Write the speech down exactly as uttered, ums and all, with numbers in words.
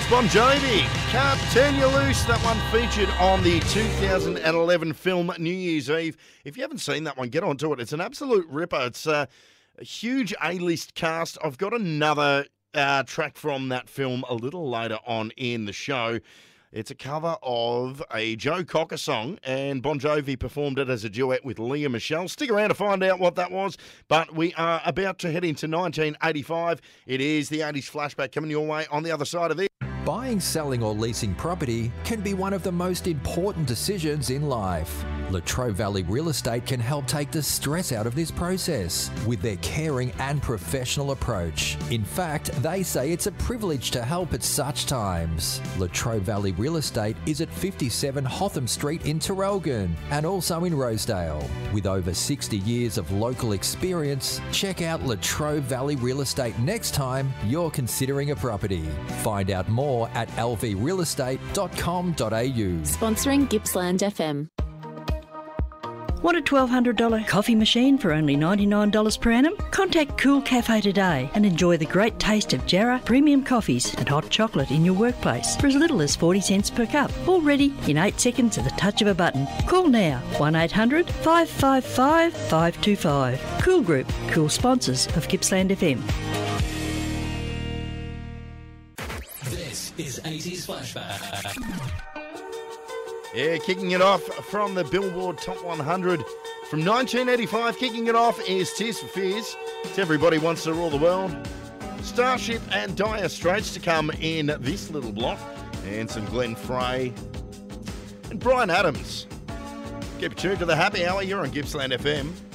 Bon Jovi, Can't Turn You Loose. That one featured on the two thousand eleven film New Year's Eve. If you haven't seen that one, get onto it. It's an absolute ripper. It's uh, a huge A-list cast. I've got another uh, track from that film a little later on in the show. It's a cover of a Joe Cocker song, and Bon Jovi performed it as a duet with Leah Michelle. Stick around to find out what that was, but we are about to head into nineteen eighty-five. It is the eighties flashback coming your way on the other side of it. Buying, selling or leasing property can be one of the most important decisions in life. Latrobe Valley Real Estate can help take the stress out of this process with their caring and professional approach. In fact, they say it's a privilege to help at such times. Latrobe Valley Real Estate is at fifty-seven Hotham Street in Terrelgan and also in Rosedale. With over sixty years of local experience, check out Latrobe Valley Real Estate next time you're considering a property. Find out more at l v real estate dot com dot a u. Sponsoring Gippsland F M. Want a twelve hundred dollars coffee machine for only ninety-nine dollars per annum? Contact Cool Cafe today and enjoy the great taste of Jarrah premium coffees and hot chocolate in your workplace for as little as forty cents per cup. All ready in eight seconds at the touch of a button. Call now, one eight hundred five five five five two five. Cool Group, cool sponsors of Gippsland F M. This is eighties Flashback. Yeah, kicking it off from the Billboard Top one hundred. From nineteen eighty-five, kicking it off is Tears for Fears. It's Everybody Wants to Rule the World. Starship and Dire Straits to come in this little block. And some Glenn Frey and Bryan Adams. Keep tuned to the happy hour. You're on Gippsland F M.